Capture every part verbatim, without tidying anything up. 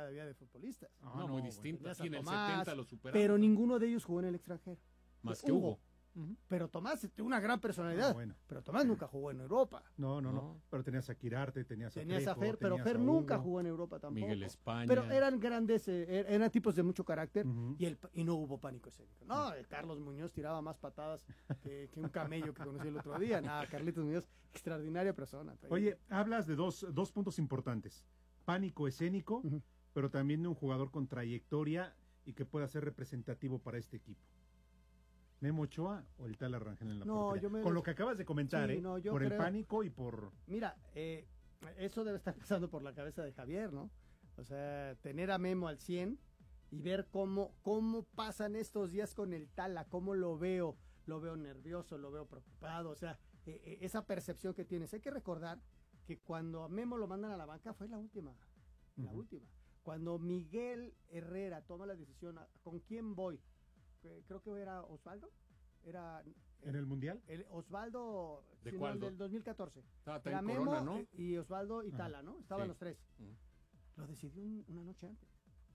había de futbolistas. Ah, no, no, muy distinta. Sí, en el Tomás, setenta lo superaron. Pero ninguno de ellos jugó en el extranjero. Más que Hugo. Uh-huh. Pero Tomás tiene una gran personalidad. Ah, bueno. Pero Tomás nunca jugó en Europa. No, no, no. No. Pero tenías a Quirarte, tenías a Tenías Trejo, a Fer, pero tenías Fer a nunca Hugo. jugó en Europa tampoco. Miguel España. Pero eran grandes, eh, eran tipos de mucho carácter Uh-huh. y, el, y no hubo pánico escénico. No, el Carlos Muñoz tiraba más patadas que, que un camello que conocí el otro día. Nada, Carlitos Muñoz, extraordinaria persona. Oye, hablas de dos, dos puntos importantes. Pánico escénico, Uh-huh. pero también de un jugador con trayectoria y que pueda ser representativo para este equipo. ¿Memo Ochoa o el Tala Rangel en la No, portería? yo me- Con lo que acabas de comentar, Sí, ¿eh? no, yo por el creo- pánico y por... Mira, eh, eso debe estar pasando por la cabeza de Javier, ¿no? O sea, tener a Memo al cien y ver cómo, cómo pasan estos días con el Tala, cómo lo veo, lo veo nervioso, lo veo preocupado, o sea, eh, eh, esa percepción que tienes. Hay que recordar que cuando a Memo lo mandan a la banca fue la última, la Ujú. última. Cuando Miguel Herrera toma la decisión, ¿con quién voy? Eh, Creo que era Osvaldo, era... ¿En el Mundial? El Osvaldo, ¿De sino cuál? el del dos mil catorce. Estaba Era en Memo Corona, ¿no? eh, y Osvaldo y Tala, ¿no? Estaban Sí. los tres. Mm. Lo decidió un- una noche antes.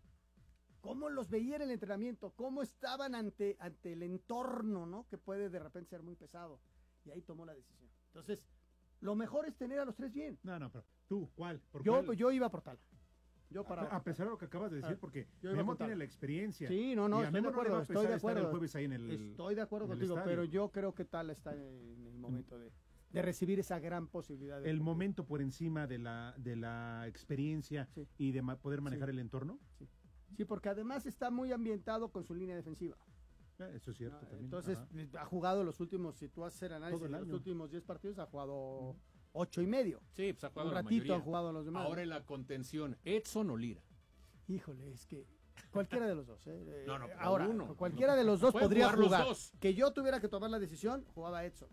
¿Cómo los veía en el entrenamiento? ¿Cómo estaban ante, ante el entorno, ¿no? Que puede de repente ser muy pesado. Y ahí tomó la decisión. Entonces, lo mejor es tener a los tres bien. No, no, pero tú, ¿cuál? ¿Por Yo, cuál? yo iba por Tala. Yo para... A pesar de lo que acabas de decir, Ah, porque yo iba Memo con Tala. tiene la experiencia. Sí, no, no, Y a estoy de Memo no le acuerdo, va a estoy pesar de estar acuerdo. el jueves ahí en el, Estoy de acuerdo en el contigo, estadio. pero yo creo que Tala está en el momento de, de recibir esa gran posibilidad. De El momento por encima de la, de la experiencia Sí. y de ma- poder manejar Sí. el entorno. Sí. Sí, porque además está muy ambientado con su línea defensiva. Eh, Eso es cierto ¿no? también. Entonces, Ajá. ha jugado los últimos, si tú haces el análisis Todo el de los año. últimos diez partidos, ha jugado ocho y medio. Sí, pues ha jugado Un la ratito mayoría. han jugado los demás. Ahora en la contención, Edson o Lira. Híjole, es que cualquiera de los dos. ¿eh? No, no, pero Ahora, uno. cualquiera de los dos Pueden podría jugar los jugar. dos. Que yo tuviera que tomar la decisión, jugaba Edson.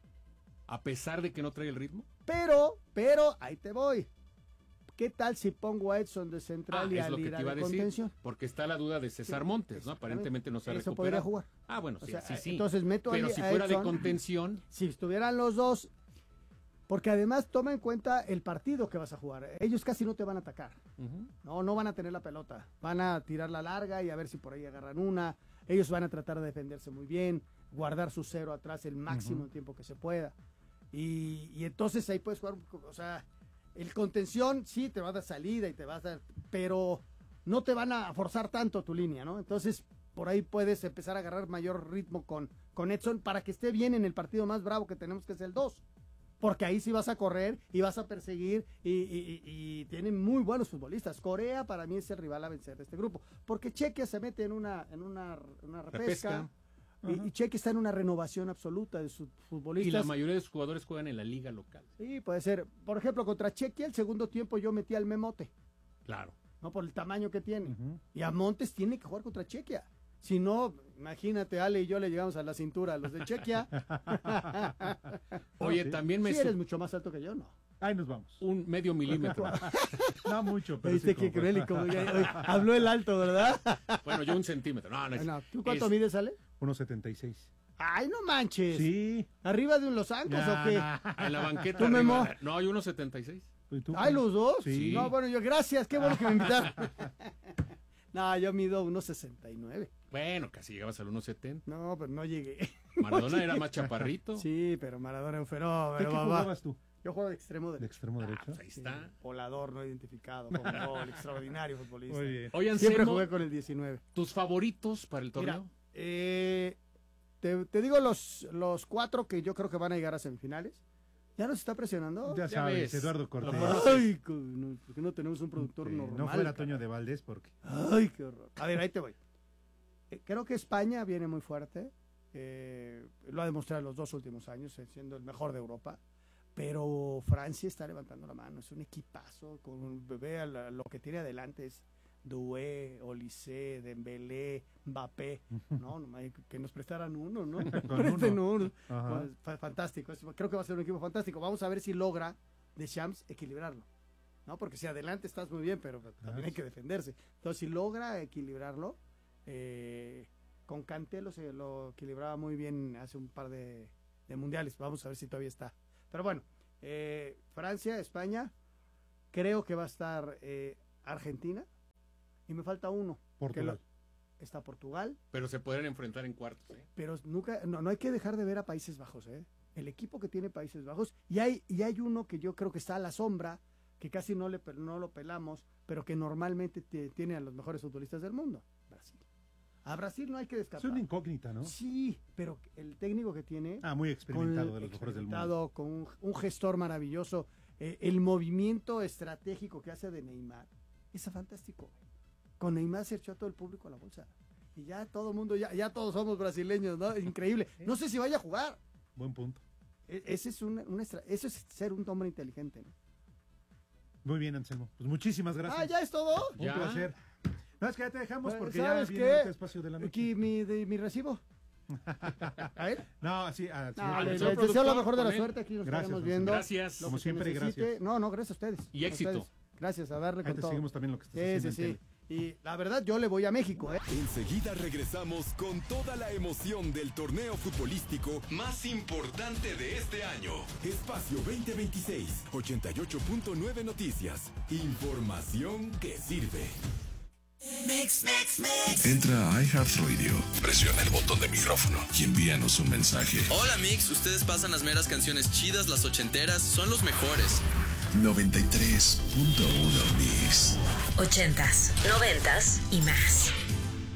A pesar de que no trae el ritmo. Pero, pero, ahí te voy. ¿Qué tal si pongo a Edson de Ah, central y a es lo que Lira te iba a de decir. contención? Porque está la duda de César Sí, Montes, ¿no? exactamente. Aparentemente no se ha Eso recuperado. podría jugar. Ah, bueno, O sí, sea, sí, sí. entonces meto a Pero Li- si a fuera de Edson. contención, Si estuvieran los dos, porque además toma en cuenta el partido que vas a jugar. Ellos casi no te van a atacar. ujú, No, no van a tener la pelota. Van a tirar la larga y a ver si por ahí agarran una. Ellos van a tratar de defenderse muy bien, guardar su cero atrás el máximo tiempo que se pueda. Y, y entonces ahí puedes jugar, o sea, el contención sí te va a dar salida y te va a dar, pero no te van a forzar tanto tu línea, ¿no? Entonces por ahí puedes empezar a agarrar mayor ritmo con, con Edson para que esté bien en el partido más bravo que tenemos, que es el dos. Porque ahí sí vas a correr y vas a perseguir y, y- y- y tienen muy buenos futbolistas. Corea para mí es el rival a vencer de este grupo. Porque Chequia se mete en una, en una, una repesca. Repesca. Y, y Chequia está en una renovación absoluta de sus y futbolistas. la mayoría de sus jugadores juegan en la liga local. Sí, puede ser. Por ejemplo, contra Chequia, el segundo tiempo yo metí al Memote, Claro. ¿no? Por el tamaño que tiene. Ujú. Y a Montes tiene que jugar contra Chequia. Si no, imagínate, Ale y yo le llegamos a la cintura a los de Chequia. Oye, sí. también me Si su- eres mucho más alto que yo, no. Ahí nos vamos. un medio milímetro. No mucho, pero Viste sí que como- cruel y como ya- oye, habló el alto, ¿verdad? Bueno, yo un centímetro. No, no, es- No, ¿tú cuánto es- mides, Ale? uno setenta y seis. Ay, no manches. Sí. ¿Arriba de un Los Ángeles Nah, o qué? nah. En la banqueta. ¿Tú, arriba- Memo? No, hay uno setenta y seis. ¿Y tú? ¿Ay, los dos? Sí. No, bueno, yo, gracias, qué bueno que me invitaron. No, yo mido uno sesenta y nueve. Bueno, casi llegabas al uno setenta. No, pero no llegué. Maradona era más chaparrito. Sí, pero Maradona es un ¿Qué, fenómeno, qué papá. jugabas tú? Yo juego de extremo ¿De derecho. extremo Ah, derecho? pues ahí está. Volador no identificado, con gol, extraordinario futbolista. Muy bien. Oye, Siempre Anselmo, jugué con el diecinueve. ¿tus favoritos para el torneo? Mira, eh, te, te digo los, los cuatro que yo creo que van a llegar a semifinales. ¿Ya nos está presionando? Ya Ya sabes, ves. Eduardo Cortés. Lo Ay, co- no, ¿por qué no tenemos un productor Que normal? no fuera cara? Toño de Valdés porque... Ay, qué horror. A ver, ahí te voy. Eh, creo que España viene muy fuerte. Eh, lo ha demostrado en los dos últimos años, eh, siendo el mejor de Europa. Pero Francia está levantando la mano. Es un equipazo. Con un bebé, a la- lo que tiene adelante es Doué, Olise, Dembélé, Mbappé. No, no, hay que nos prestaran uno, ¿no? Presten uno. Ajá. Pues, fa- fantástico. Es- Creo que va a ser un equipo fantástico. Vamos a ver si logra Deschamps equilibrarlo. ¿No? Porque si adelante estás muy bien, pero también hay que defenderse. Entonces, si logra equilibrarlo, eh, con Kanté lo, se, lo equilibraba muy bien hace un par de, de mundiales. Vamos a ver si todavía está. Pero bueno, eh, Francia, España, creo que va a estar eh, Argentina, y me falta uno. Portugal. Lo, está Portugal. Pero se pueden enfrentar en cuartos. ¿eh? Pero nunca, no, no hay que dejar de ver a Países Bajos, ¿eh? El equipo que tiene Países Bajos. Y hay, y hay uno que yo creo que está a la sombra, que casi no, le, no lo pelamos, pero que normalmente te, tiene a los mejores futbolistas del mundo. Brasil. A Brasil no hay que descartar. Es una incógnita, ¿no? Sí, pero el técnico que tiene... Ah, muy experimentado, con, de los mejores del mundo. Con un, un gestor maravilloso. Eh, el movimiento estratégico que hace de Neymar es fantástico. Con Neymar se echó a todo el público a la bolsa. Y ya todo el mundo, ya, ya todos somos brasileños, ¿no? Increíble. No sé si vaya a jugar. Buen punto. E, ese es una, una estra... Eso es ser un hombre inteligente, ¿no? Muy bien, Anselmo. Pues muchísimas gracias. Ah, ¿ya es todo? Un ¿Ya? placer. No, es que ya te dejamos Bueno, porque ¿sabes ya qué? viene este espacio de la noche. Aquí mi, de, mi recibo. ¿A él? No, sí, a, sí, No, a- le, señor les deseo la productor, mejor de la con él. suerte. Aquí nos Gracias, estaremos José. viendo. Gracias. Lo Como que siempre, necesite. gracias. No, no, gracias a ustedes. Y A éxito. ustedes. Gracias, a darle Ahí con te todo. seguimos también lo que estás Sí, haciendo sí, en sí. tele. Y la verdad, yo le voy a México, ¿eh? Enseguida regresamos con toda la emoción del torneo futbolístico más importante de este año. Espacio veinte veintiséis, ochenta y ocho punto nueve Noticias. Información que sirve. Mix, mix, mix. Entra a iHeartRadio, presiona el botón de micrófono y envíanos un mensaje. Hola Mix, ustedes pasan las meras canciones chidas, las ochenteras, son los mejores. noventa y tres punto uno Mix. Ochentas, noventas y más.